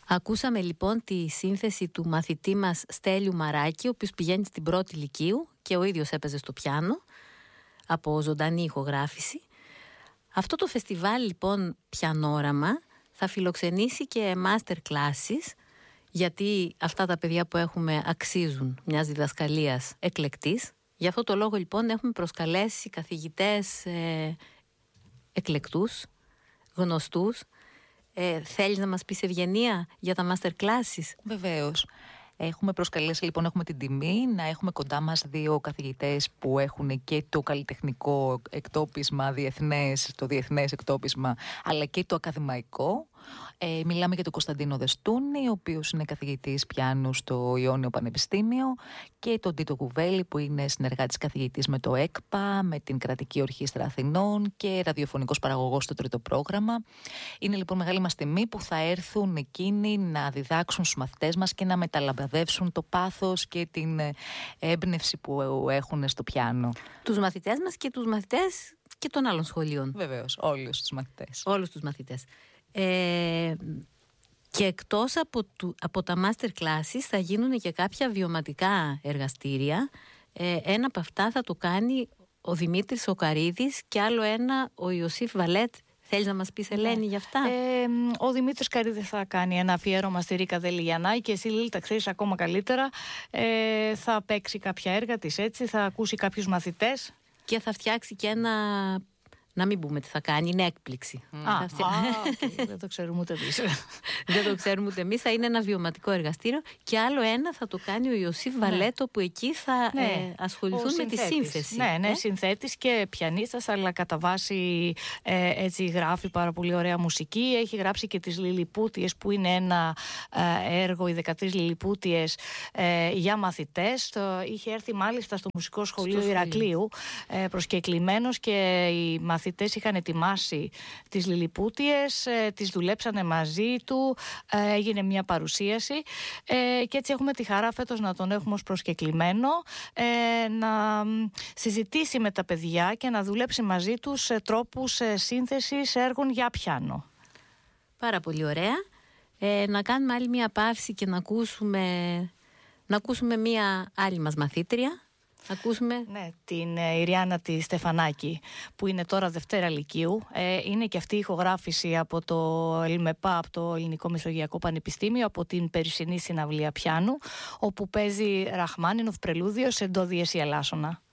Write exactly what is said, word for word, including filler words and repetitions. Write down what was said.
Ακούσαμε λοιπόν τη σύνθεση του μαθητή μας Στέλιου Μαράκη, ο οποίος πηγαίνει στην πρώτη λυκείου και ο ίδιος έπαιζε στο πιάνο από ζωντανή ηχογράφηση. Αυτό το φεστιβάλ λοιπόν Πιανόραμα θα φιλοξενήσει και master classes, γιατί αυτά τα παιδιά που έχουμε αξίζουν μιας διδασκαλίας εκλεκτής. Γι' αυτό το λόγο λοιπόν έχουμε προσκαλέσει καθηγητές ε, εκλεκτούς, γνωστούς. Ε, θέλεις να μας πεις, Ευγενία, για τα master classes? Βεβαίως. Έχουμε προσκαλέσει, λοιπόν, έχουμε την τιμή να έχουμε κοντά μας δύο καθηγητές που έχουν και το καλλιτεχνικό εκτόπισμα διεθνές, το διεθνές εκτόπισμα, αλλά και το ακαδημαϊκό. Ε, μιλάμε για τον Κωνσταντίνο Δεστούνη, ο οποίος είναι καθηγητής πιάνου στο Ιόνιο Πανεπιστήμιο, και τον Τίτο Κουβέλη, που είναι συνεργάτης καθηγητής με το ΕΚΠΑ, με την Κρατική Ορχήστρα Αθηνών και ραδιοφωνικός παραγωγός στο τρίτο πρόγραμμα. Είναι λοιπόν μεγάλη μας τιμή που θα έρθουν εκείνοι να διδάξουν στους μαθητές μας και να μεταλαμπαδεύσουν το πάθος και την έμπνευση που έχουν στο πιάνο. Τους μαθητές μας και τους μαθητές και των άλλων σχολείων. Βεβαίως, όλους τους μαθητές. Όλους τους μαθητές. Ε, και εκτός από, του, από τα master classes θα γίνουν και κάποια βιωματικά εργαστήρια. Ε, ένα από αυτά θα το κάνει ο Δημήτρης ο Καρίδης και άλλο ένα ο Ιωσήφ Βαλέτ. Θέλεις να μας πεις, Ελένη, ναι, για αυτά? Ε, ο Δημήτρης Καρίδης θα κάνει ένα αφιέρωμα στη Ρίκα Δελιγιαννάκη και εσύ, Λίλη, τα ξέρεις ακόμα καλύτερα. Ε, θα παίξει κάποια έργα της, έτσι, θα ακούσει κάποιους μαθητές. Και θα φτιάξει και ένα... Να μην πούμε τι θα κάνει, είναι έκπληξη. Mm. Α, φτια... α okay. Δεν το ξέρουμε ούτε εμείς. Δεν το ξέρουμε ούτε εμείς, θα είναι ένα βιωματικό εργαστήριο. Και άλλο ένα θα το κάνει ο Ιωσήφ Βαλέτο, που εκεί θα ναι. ε, ασχοληθούν με τη σύνθεση. Ναι, ναι, ε? συνθέτης και πιανίστας, αλλά κατά βάση ε, έτσι γράφει πάρα πολύ ωραία μουσική. Έχει γράψει και τις Λιλιπούτιες, που είναι ένα ε, έργο, οι δεκατρείς Λιλιπούτιες ε, για μαθητές. Το, είχε έρθει μάλιστα στο Μουσικό Σχολείο στο Ηρακλείου ε, προσκεκλημένος, και οι μαθητές είχαν ετοιμάσει τις Λιλιπούτιες, ε, τις δουλέψανε μαζί του, ε, έγινε μια παρουσίαση ε, και έτσι έχουμε τη χαρά φέτος να τον έχουμε ως προσκεκλημένο, ε, να συζητήσει με τα παιδιά και να δουλέψει μαζί τους σε τρόπους ε, σύνθεσης έργων για πιάνο. Πάρα πολύ ωραία. Ε, να κάνουμε άλλη μια παύση και να ακούσουμε, να ακούσουμε μια άλλη μας μαθήτρια. Ακούσουμε. Ναι, την ε, Ιριάννα τη Στεφανάκη, που είναι τώρα Δευτέρα Λυκείου. Ε, είναι και αυτή η ηχογράφηση από το ΕΛΜΕΠΑ, από το Ελληνικό Μεσογειακό Πανεπιστήμιο, από την περσινή συναυλία πιάνου, όπου παίζει Ραχμάνινοφ πρελούδιο σε ντο διές η ελάσσονα.